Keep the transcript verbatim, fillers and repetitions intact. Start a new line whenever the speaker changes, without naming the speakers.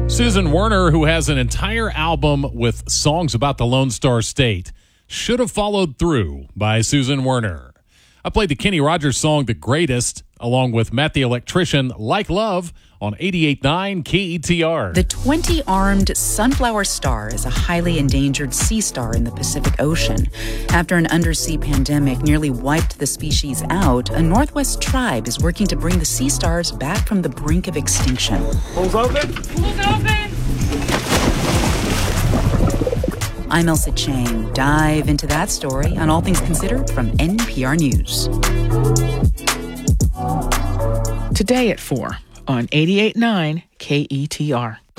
Susan Werner, who has an entire album with songs about the Lone Star State, Should Have Followed Through by Susan Werner. I played the Kenny Rogers song The Greatest, along with Matt the Electrician, Like Love, on eighty-eight point nine K E T R.
The twenty-armed sunflower star is a highly endangered sea star in the Pacific Ocean. After an undersea pandemic nearly wiped the species out, a Northwest tribe is working to bring the sea stars back from the brink of extinction.
Pools open?
Pools open!
I'm Elsa Chang. Dive into that story on All Things Considered from N P R News.
Today at four on eighty-eight point nine K E T R.